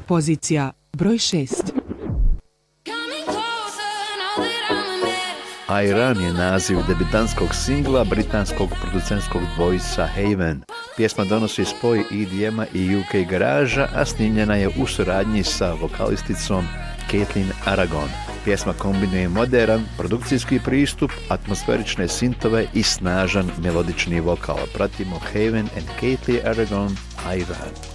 Pozicija broj 6. Iran je naziv debitanskog singla britanskog producentskog dvojca Haven. Pjesma donosi spoj EDM-a i UK garaža, a snimljena je u suradnji sa vokalisticom Caitlin Aragon. Pjesma kombinuje modern produkcijski pristup, atmosferične sintove i snažan melodični vokal. Pratimo Haven and Caitlin Aragon, Iran.